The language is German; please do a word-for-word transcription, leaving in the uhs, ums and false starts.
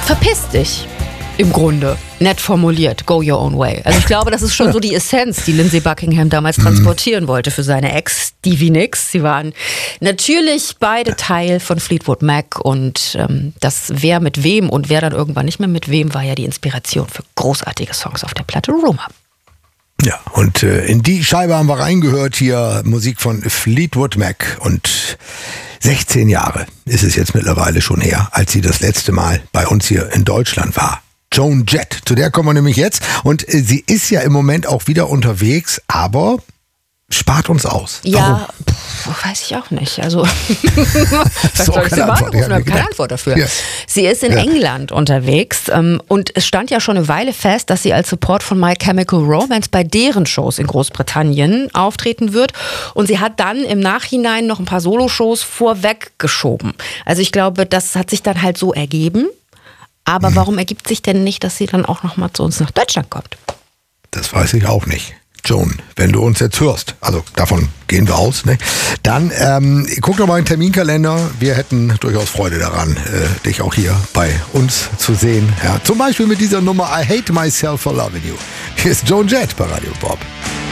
Verpiss dich. Im Grunde. Nett formuliert. Go your own way. Also ich glaube, das ist schon so die Essenz, die Lindsey Buckingham damals transportieren wollte für seine Ex, Stevie Nicks. Sie waren natürlich beide Teil von Fleetwood Mac und ähm, das wer mit wem und wer dann irgendwann nicht mehr mit wem, war ja die Inspiration für großartige Songs auf der Platte Rumor. Ja, und äh, in die Scheibe haben wir reingehört hier, Musik von Fleetwood Mac, und sechzehn Jahre ist es jetzt mittlerweile schon her, als sie das letzte Mal bei uns hier in Deutschland war. Joan Jett, zu der kommen wir nämlich jetzt, und äh, sie ist ja im Moment auch wieder unterwegs, aber spart uns aus. Ja, pff, weiß ich auch nicht. Also, was soll ich sie mal anrufen? Ich habe keine Antwort dafür. Ja. Sie ist in ja. England unterwegs ähm, und es stand ja schon eine Weile fest, dass sie als Support von My Chemical Romance bei deren Shows in Großbritannien auftreten wird. Und sie hat dann im Nachhinein noch ein paar Soloshows vorweggeschoben. Also ich glaube, das hat sich dann halt so ergeben. Aber hm. warum ergibt sich denn nicht, dass sie dann auch noch mal zu uns nach Deutschland kommt? Das weiß ich auch nicht. Joan, wenn du uns jetzt hörst, also davon gehen wir aus, ne? Dann ähm, guck doch mal in den Terminkalender. Wir hätten durchaus Freude daran, äh, dich auch hier bei uns zu sehen. Ja, zum Beispiel mit dieser Nummer I Hate Myself for Loving You. Hier ist Joan Jett bei Radio Bob.